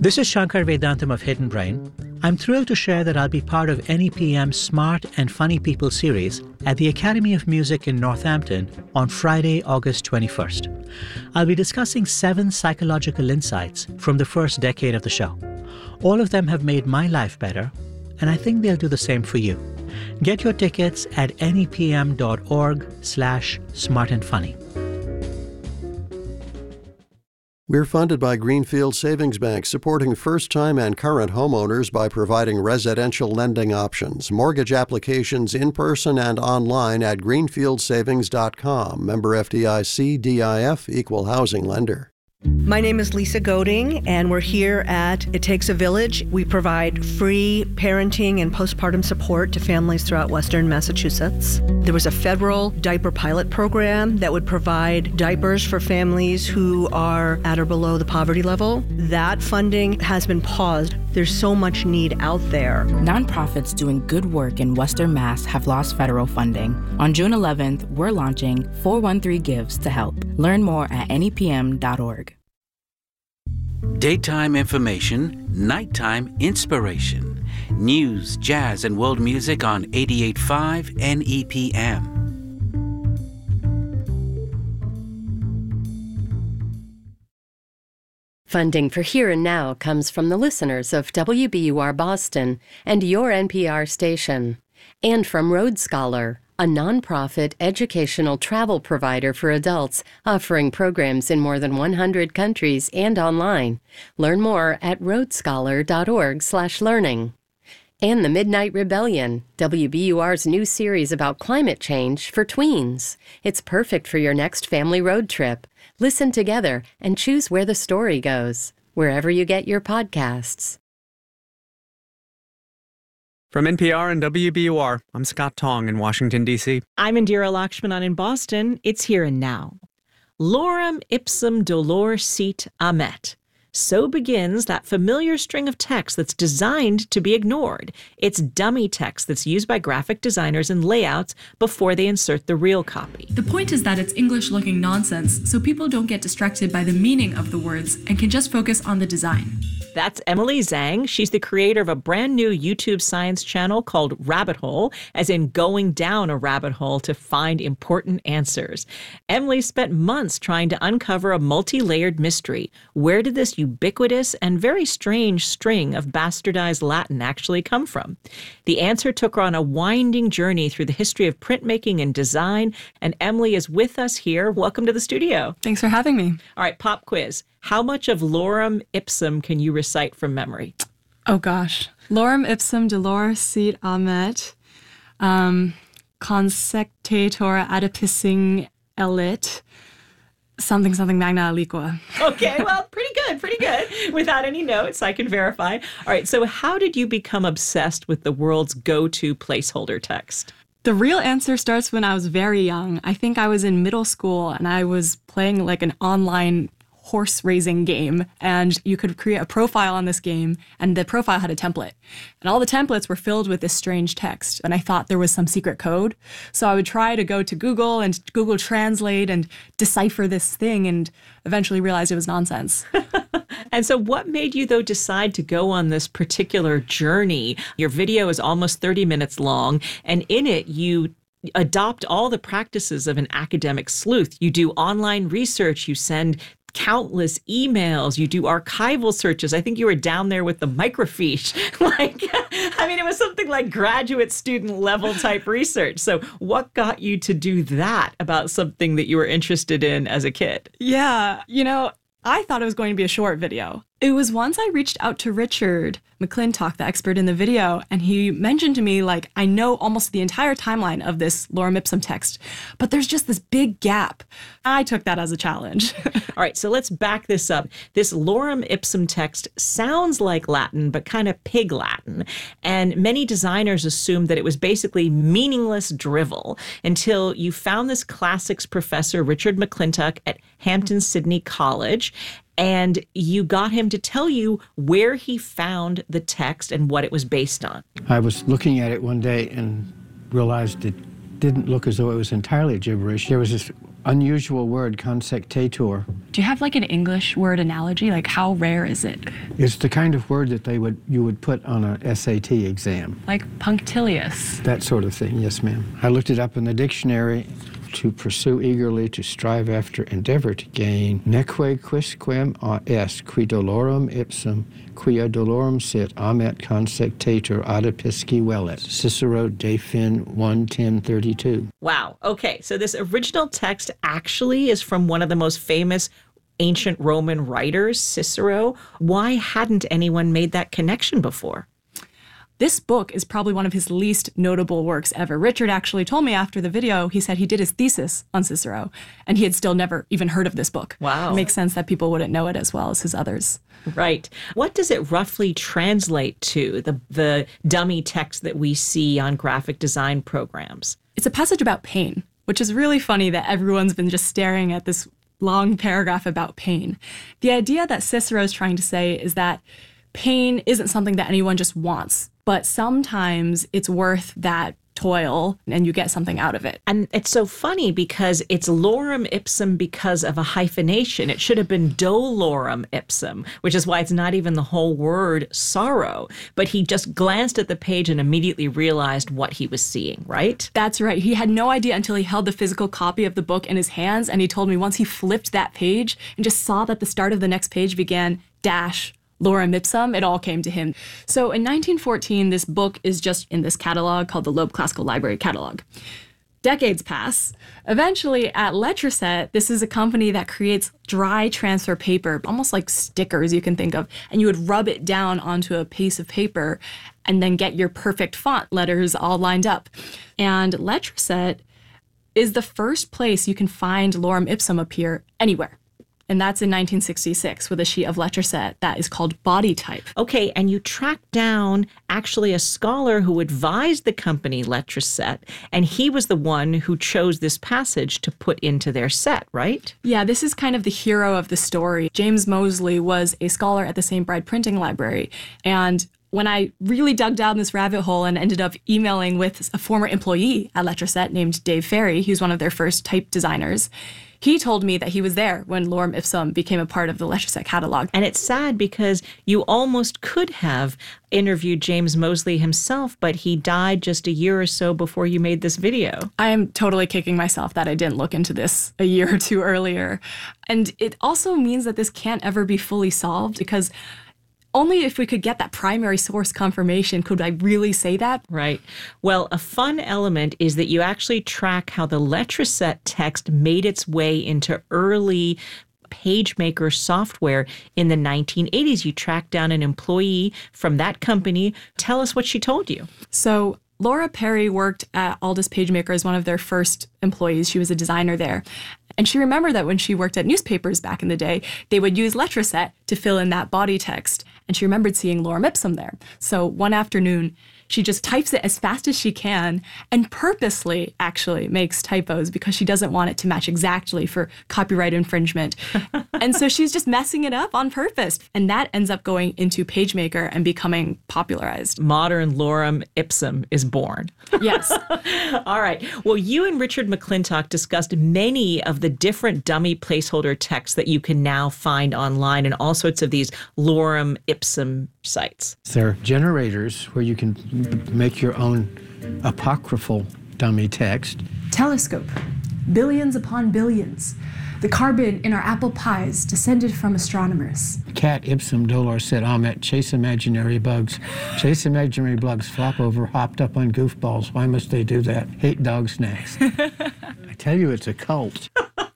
This is Shankar Vedantam of Hidden Brain. I'm thrilled to share that I'll be part of NEPM's Smart and Funny People series at the Academy of Music in Northampton on Friday, August 21st. I'll be discussing 7 psychological insights from the first decade of the show. All of them have made my life better, and I think they'll do the same for you. Get your tickets at nepm.org/smartandfunny. We're funded by Greenfield Savings Bank, supporting first-time and current homeowners by providing residential lending options. Mortgage applications in person and online at greenfieldsavings.com. Member FDIC, DIF, Equal Housing Lender. My name is Lisa Goding, and we're here at It Takes a Village. We provide free parenting and postpartum support to families throughout Western Massachusetts. There was a federal diaper pilot program that would provide diapers for families who are at or below the poverty level. That funding has been paused. There's so much need out there. Nonprofits doing good work in Western Mass have lost federal funding. On June 11th, we're launching 413 Gives to help. Learn more at nepm.org. Daytime information, nighttime inspiration. News, jazz, and world music on 88.5 NEPM. Funding for Here and Now comes from the listeners of WBUR Boston and your NPR station, and from Road Scholar, a nonprofit educational travel provider for adults offering programs in more than 100 countries and online. Learn more at roadscholar.org/learning. And The Midnight Rebellion, WBUR's new series about climate change for tweens. It's perfect for your next family road trip. Listen together and choose where the story goes, wherever you get your podcasts. From NPR and WBUR, I'm Scott Tong in Washington, D.C. I'm Indira Lakshmanan in Boston. It's Here and Now. Lorem ipsum dolor sit amet. So begins that familiar string of text that's designed to be ignored. It's dummy text that's used by graphic designers in layouts before they insert the real copy. The point is that it's English-looking nonsense, so people don't get distracted by the meaning of the words and can just focus on the design. That's Emily Zhang. She's the creator of a brand new YouTube science channel called Rabbit Hole, as in going down a rabbit hole to find important answers. Emily spent months trying to uncover a multi-layered mystery. Where did this ubiquitous and very strange string of bastardized Latin actually come from? The answer took her on a winding journey through the history of printmaking and design, and Emily is with us here. Welcome to the studio. Thanks for having me. All right, pop quiz. How much of Lorem Ipsum can you recite from memory? Oh, gosh. Lorem ipsum dolor sit amet, consectator adipissing elit, something magna aliqua. Okay, well, pretty good. Without any notes, I can verify. All right, so how did you become obsessed with the world's go-to placeholder text? The real answer starts when I was very young. I think I was in middle school and I was playing like an online horse racing game, and you could create a profile on this game, and the profile had a template. And all the templates were filled with this strange text, and I thought there was some secret code. So I would try to go to Google and Google Translate and decipher this thing, and eventually realized it was nonsense. And so what made you, though, decide to go on this particular journey? Your video is almost 30 minutes long, and in it, you adopt all the practices of an academic sleuth. You do online research, you send countless emails, you do archival searches. I think you were down there with the microfiche. It was something like graduate student level type research. So what got you to do that about something that you were interested in as a kid? Yeah, I thought it was going to be a short video. It was once I reached out to Richard McClintock, the expert in the video, and he mentioned to me, I know almost the entire timeline of this Lorem Ipsum text, but there's just this big gap. I took that as a challenge. All right, so let's back this up. This Lorem Ipsum text sounds like Latin, but kind of pig Latin. And many designers assumed that it was basically meaningless drivel until you found this classics professor, Richard McClintock, at Hampton-Sydney College, and you got him to tell you where he found the text and what it was based on. I was looking at it one day and realized it didn't look as though it was entirely gibberish. There was this unusual word, consectator. Do you have like an English word analogy? Like how rare is it? It's the kind of word that you would put on a SAT exam. Like punctilious. That sort of thing, yes, ma'am. I looked it up in the dictionary. To pursue eagerly, to strive after, endeavor to gain. Neque quisquam est, qui dolorum ipsum, quia dolorum sit, amet consectator ad episci velet. Cicero De Fin 1:10-32. Wow. Okay, so this original text actually is from one of the most famous ancient Roman writers, Cicero. Why hadn't anyone made that connection before? This book is probably one of his least notable works ever. Richard actually told me after the video, he said he did his thesis on Cicero, and he had still never even heard of this book. Wow. It makes sense that people wouldn't know it as well as his others. Right. What does it roughly translate to, the dummy text that we see on graphic design programs? It's a passage about pain, which is really funny that everyone's been just staring at this long paragraph about pain. The idea that Cicero is trying to say is that pain isn't something that anyone just wants, but sometimes it's worth that toil and you get something out of it. And it's so funny because it's lorem ipsum because of a hyphenation. It should have been dolorem ipsum, which is why it's not even the whole word sorrow. But he just glanced at the page and immediately realized what he was seeing, right? That's right. He had no idea until he held the physical copy of the book in his hands. And he told me once he flipped that page and just saw that the start of the next page began dash lorem ipsum, it all came to him. So in 1914, this book is just in this catalog called the Loeb Classical Library Catalog. Decades pass. Eventually, at Letraset, this is a company that creates dry transfer paper, almost like stickers you can think of, and you would rub it down onto a piece of paper and then get your perfect font letters all lined up. And Letraset is the first place you can find lorem ipsum appear anywhere. And that's in 1966 with a sheet of Letraset that is called Body Type. Okay, and you tracked down actually a scholar who advised the company Letraset, and he was the one who chose this passage to put into their set, right? Yeah, this is kind of the hero of the story. James Moseley was a scholar at the St. Bride Printing Library, and when I really dug down this rabbit hole and ended up emailing with a former employee at Letraset named Dave Ferry, who's one of their first type designers, he told me that he was there when lorem ipsum became a part of the Letraset catalog. And it's sad because you almost could have interviewed James Moseley himself, but he died just a year or so before you made this video. I am totally kicking myself that I didn't look into this a year or two earlier. And it also means that this can't ever be fully solved because only if we could get that primary source confirmation could I really say that. Right. Well, a fun element is that you actually track how the Letraset text made its way into early PageMaker software in the 1980s. You tracked down an employee from that company. Tell us what she told you. So Laura Perry worked at Aldus PageMaker as one of their first employees. She was a designer there. And she remembered that when she worked at newspapers back in the day, they would use Letraset to fill in that body text. And she remembered seeing lorem ipsum there. So one afternoon, she just types it as fast as she can and purposely actually makes typos because she doesn't want it to match exactly for copyright infringement. And so she's just messing it up on purpose. And that ends up going into PageMaker and becoming popularized. Modern lorem ipsum is born. Yes. All right. Well, you and Richard McClintock discussed many of the different dummy placeholder texts that you can now find online in all sorts of these lorem ipsum sites. There are generators where you can make your own apocryphal dummy text. Telescope. Billions upon billions. The carbon in our apple pies descended from astronomers. Cat ipsum dolor sit amet, chase imaginary bugs. Chase imaginary bugs, flop over, hopped up on goofballs. Why must they do that? Hate dog snacks. I tell you, it's a cult.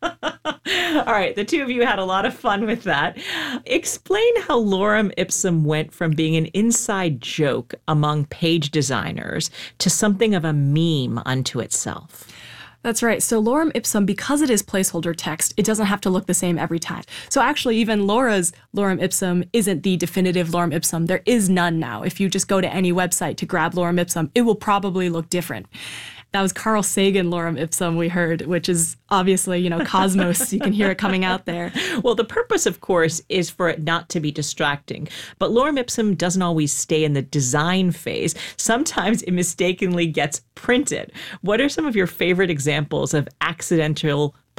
All right, the two of you had a lot of fun with that. Explain how lorem ipsum went from being an inside joke among page designers to something of a meme unto itself. That's right. So lorem ipsum, because it is placeholder text, it doesn't have to look the same every time. So actually, even Laura's lorem ipsum isn't the definitive lorem ipsum. There is none now. If you just go to any website to grab lorem ipsum, it will probably look different. That was Carl Sagan lorem ipsum we heard, which is obviously, Cosmos. You can hear it coming out there. Well, the purpose, of course, is for it not to be distracting. But lorem ipsum doesn't always stay in the design phase. Sometimes it mistakenly gets printed. What are some of your favorite examples of accidental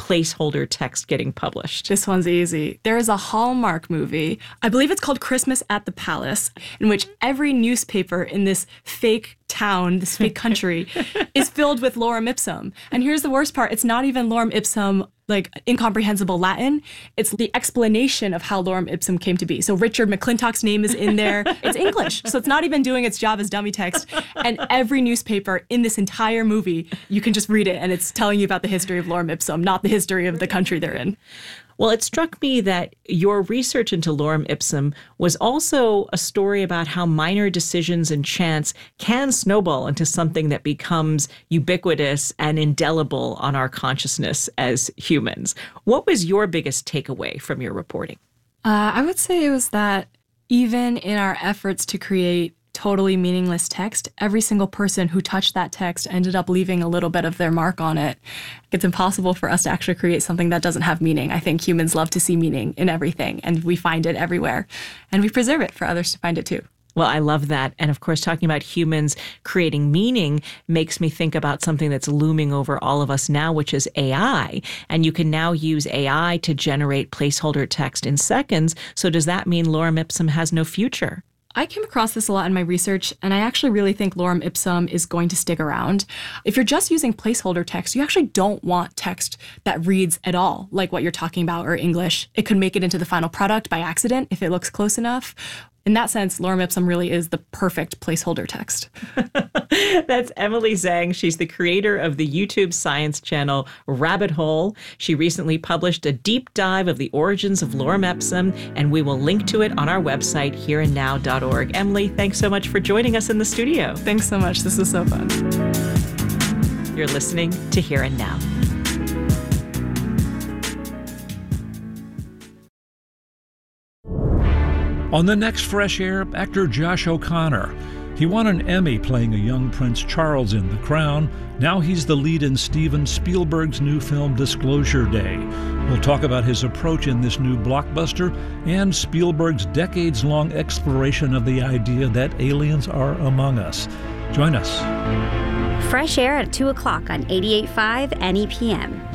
placeholder text getting published? This one's easy. There is a Hallmark movie, I believe it's called Christmas at the Palace, in which every newspaper in this fake town, this fake country, is filled with lorem ipsum. And here's the worst part. It's not even lorem ipsum, like incomprehensible Latin. It's the explanation of how lorem ipsum came to be. So Richard McClintock's name is in there. It's English. So it's not even doing its job as dummy text. And every newspaper in this entire movie, you can just read it and it's telling you about the history of lorem ipsum, not the history of the country they're in. Well, it struck me that your research into lorem ipsum was also a story about how minor decisions and chance can snowball into something that becomes ubiquitous and indelible on our consciousness as humans. What was your biggest takeaway from your reporting? I would say it was that even in our efforts to create totally meaningless text, every single person who touched that text ended up leaving a little bit of their mark on it. It's impossible for us to actually create something that doesn't have meaning. I think humans love to see meaning in everything, and we find it everywhere. And we preserve it for others to find it too. Well, I love that. And of course, talking about humans creating meaning makes me think about something that's looming over all of us now, which is AI. And you can now use AI to generate placeholder text in seconds. So does that mean lorem ipsum has no future? I came across this a lot in my research, and I actually really think lorem ipsum is going to stick around. If you're just using placeholder text, you actually don't want text that reads at all, like what you're talking about, or English. It could make it into the final product by accident if it looks close enough. In that sense, lorem ipsum really is the perfect placeholder text. That's Emily Zhang. She's the creator of the YouTube science channel Rabbit Hole. She recently published a deep dive of the origins of lorem ipsum, and we will link to it on our website, hereandnow.org. Emily, thanks so much for joining us in the studio. Thanks so much. This was so fun. You're listening to Here and Now. On the next Fresh Air, actor Josh O'Connor. He won an Emmy playing a young Prince Charles in The Crown. Now he's the lead in Steven Spielberg's new film Disclosure Day. We'll talk about his approach in this new blockbuster and Spielberg's decades-long exploration of the idea that aliens are among us. Join us. Fresh Air at 2 o'clock on 88.5 NEPM.